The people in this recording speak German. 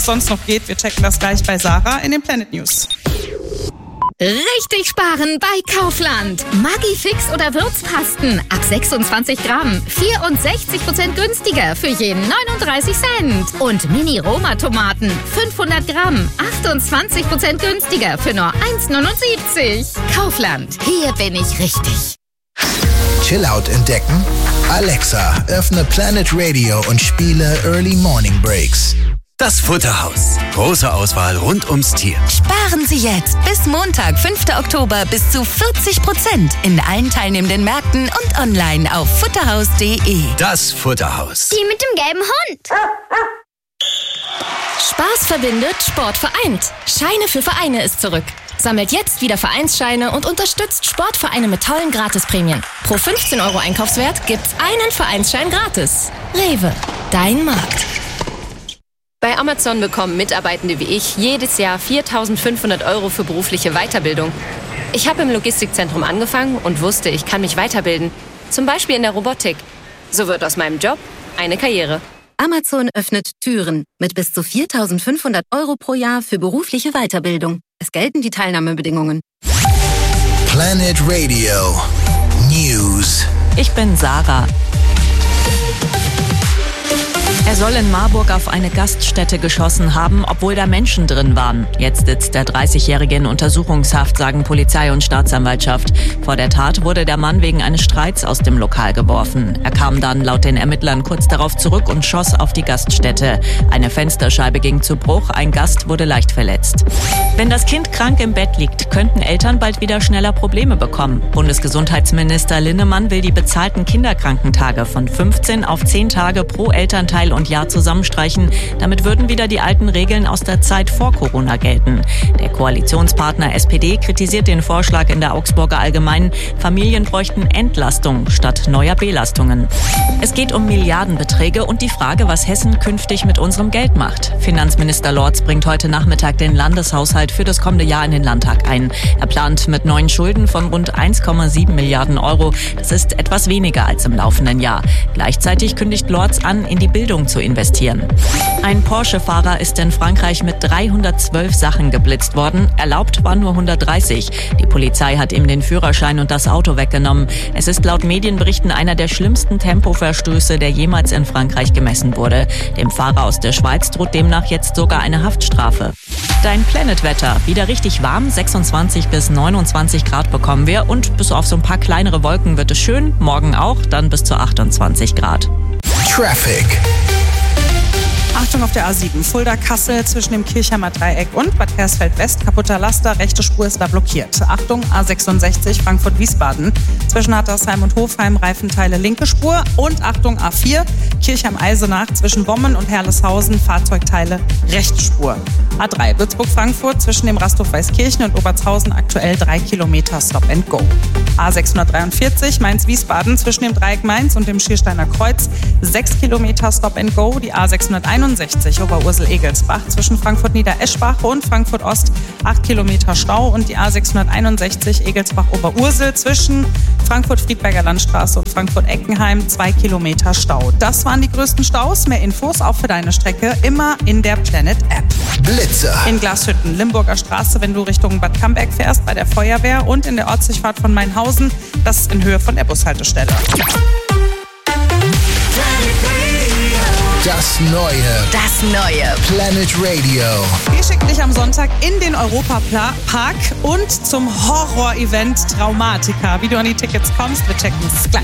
sonst noch geht. Wir checken das gleich bei Sarah in den Planet News. Richtig sparen bei Kaufland. Maggi-Fix oder Würzpasten ab 26 Gramm. 64% günstiger für jeden 39 Cent. Und Mini-Roma-Tomaten 500 Gramm. 28% günstiger für nur 1,79. Kaufland, hier bin ich richtig. Chillout entdecken? Alexa, öffne Planet Radio und spiele Early Morning Breaks. Das Futterhaus. Große Auswahl rund ums Tier. Sparen Sie jetzt bis Montag, 5. Oktober bis zu 40% in allen teilnehmenden Märkten und online auf futterhaus.de. Das Futterhaus. Die mit dem gelben Hund. Spaß verbindet, Sport vereint. Scheine für Vereine ist zurück. Sammelt jetzt wieder Vereinsscheine und unterstützt Sportvereine mit tollen Gratisprämien. Pro 15 € Einkaufswert gibt's einen Vereinsschein gratis. Rewe, dein Markt. Bei Amazon bekommen Mitarbeitende wie ich jedes Jahr 4.500 € für berufliche Weiterbildung. Ich habe im Logistikzentrum angefangen und wusste, ich kann mich weiterbilden. Zum Beispiel in der Robotik. So wird aus meinem Job eine Karriere. Amazon öffnet Türen mit bis zu 4.500 € pro Jahr für berufliche Weiterbildung. Es gelten die Teilnahmebedingungen. Planet Radio News. Ich bin Sarah. Er soll in Marburg auf eine Gaststätte geschossen haben, obwohl da Menschen drin waren. Jetzt sitzt der 30-Jährige in Untersuchungshaft, sagen Polizei und Staatsanwaltschaft. Vor der Tat wurde der Mann wegen eines Streits aus dem Lokal geworfen. Er kam dann laut den Ermittlern kurz darauf zurück und schoss auf die Gaststätte. Eine Fensterscheibe ging zu Bruch, ein Gast wurde leicht verletzt. Wenn das Kind krank im Bett liegt, könnten Eltern bald wieder schneller Probleme bekommen. Bundesgesundheitsminister Linnemann will die bezahlten Kinderkrankentage von 15 auf 10 Tage pro Elternteil und Jahr zusammenstreichen. Damit würden wieder die alten Regeln aus der Zeit vor Corona gelten. Der Koalitionspartner SPD kritisiert den Vorschlag in der Augsburger Allgemeinen. Familien bräuchten Entlastung statt neuer Belastungen. Es geht um Milliardenbeträge und die Frage, was Hessen künftig mit unserem Geld macht. Finanzminister Lorz bringt heute Nachmittag den Landeshaushalt für das kommende Jahr in den Landtag ein. Er plant mit neuen Schulden von rund 1,7 Milliarden €. Das ist etwas weniger als im laufenden Jahr. Gleichzeitig kündigt Lorz an, in die Bildung zu investieren. Ein Porsche-Fahrer ist in Frankreich mit 312 Sachen geblitzt worden. Erlaubt waren nur 130. Die Polizei hat ihm den Führerschein und das Auto weggenommen. Es ist laut Medienberichten einer der schlimmsten Tempoverstöße, der jemals in Frankreich gemessen wurde. Dem Fahrer aus der Schweiz droht demnach jetzt sogar eine Haftstrafe. Dein Planet-Wetter. Wieder richtig warm. 26 bis 29 Grad bekommen wir und bis auf so ein paar kleinere Wolken wird es schön. Morgen auch, dann bis zu 28 Grad. Traffic. Achtung auf der A7, Fulda-Kassel zwischen dem Kirchheimer Dreieck und Bad Hersfeld-West. Kaputter Laster, rechte Spur ist da blockiert. Achtung, A66, Frankfurt-Wiesbaden. Zwischen Hattersheim und Hofheim, Reifenteile, linke Spur. Und Achtung, A4, Kirchheim-Eisenach zwischen Bommen und Herleshausen, Fahrzeugteile, rechte Spur. A3, Würzburg-Frankfurt zwischen dem Rasthof Weißkirchen und Obertshausen, aktuell 3 Kilometer Stop and Go. A643, Mainz-Wiesbaden zwischen dem Dreieck Mainz und dem Schiersteiner Kreuz, 6 Kilometer Stop and Go. Die A661, Oberursel-Egelsbach zwischen Frankfurt-Niedereschbach und Frankfurt-Ost, 8 Kilometer Stau. Und die A661, Egelsbach-Oberursel zwischen Frankfurt-Friedberger Landstraße und Frankfurt-Eckenheim, 2 Kilometer Stau. Das waren die größten Staus. Mehr Infos auch für deine Strecke immer in der Planet-App. Blitzer. In Glashütten, Limburger Straße, wenn du Richtung Bad Camberg fährst, bei der Feuerwehr und in der Ortsdurchfahrt von Mainhausen, das ist in Höhe von der Bushaltestelle. Das neue Planet Radio. Wir schicken dich am Sonntag in den Europapark und zum Horror-Event Traumatica. Wie du an die Tickets kommst, wir checken es gleich.